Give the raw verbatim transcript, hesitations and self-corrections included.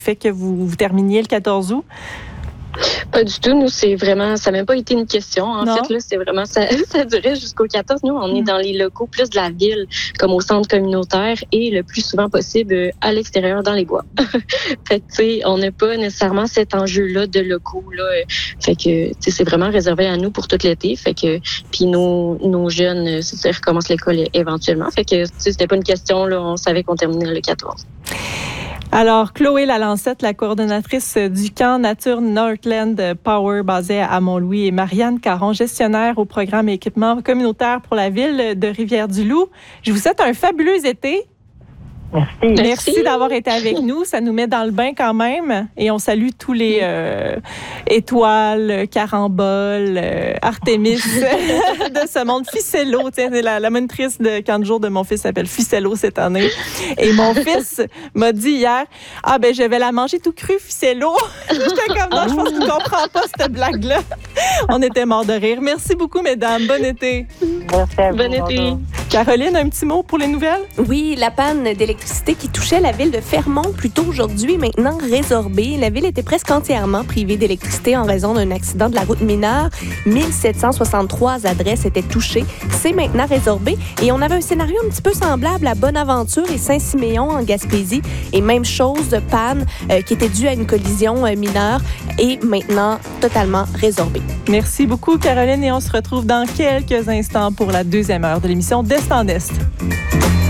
fait que vous, vous terminiez le quatorze août? Pas du tout. Nous, c'est vraiment, ça n'a même pas été une question. En non. fait, là, c'est vraiment, ça, ça durait jusqu'au quatorze. Nous, on mmh. est dans les locaux plus de la ville, comme au centre communautaire et le plus souvent possible à l'extérieur, dans les bois. Fait que, tu sais, on n'a pas nécessairement cet enjeu-là de locaux, là. Fait que, tu sais, c'est vraiment réservé à nous pour tout l'été. Fait que, puis nos, nos jeunes, c'est ça, recommencent l'école éventuellement. Fait que, tu sais, c'était pas une question, là. On savait qu'on terminait le quatorze. Alors, Chloé Lalancette, la coordonnatrice du camp Nature Northland Power basé à Mont-Louis, et Marianne Caron, gestionnaire au programme équipement communautaire pour la ville de Rivière-du-Loup. Je vous souhaite un fabuleux été. Merci. Merci, Merci d'avoir été avec nous. Ça nous met dans le bain quand même. Et on salue tous les euh, étoiles, caramboles, euh, Artémis de ce monde. Ficello, tiens, la, la monitrice de camp de jour de mon fils s'appelle Ficello cette année. Et mon fils m'a dit hier, ah ben je vais la manger tout cru, Ficello. J'étais comme, non, je pense qu'il ne comprend pas cette blague-là. On était morts de rire. Merci beaucoup, mesdames. Bon été. Merci à vous. Bon été. Caroline, un petit mot pour les nouvelles? Oui, la panne d'électricité qui touchait la ville de Fermont plus tôt aujourd'hui, maintenant résorbée. La ville était presque entièrement privée d'électricité en raison d'un accident de la route mineure. mille sept cent soixante-trois adresses étaient touchées. C'est maintenant résorbé. Et on avait un scénario un petit peu semblable à Bonaventure et Saint-Siméon en Gaspésie. Et même chose de panne euh, qui était due à une collision euh, mineure et maintenant totalement résorbée. Merci beaucoup, Caroline. Et on se retrouve dans quelques instants pour la deuxième heure de l'émission d'Est en Est.